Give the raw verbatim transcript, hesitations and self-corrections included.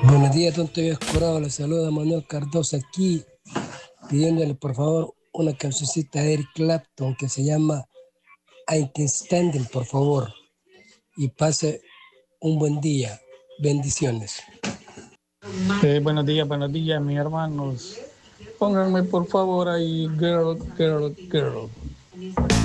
Buenos días, don Tobias Curado. Le saluda Manuel Cardoso aquí, pidiéndole por favor una cancioncita de Eric Clapton que se llama I Can Standing, por favor. Y pase un buen día. Bendiciones. Eh, buenos días, buenos días, mis hermanos. Pónganme por favor ahí, girl, girl, girl.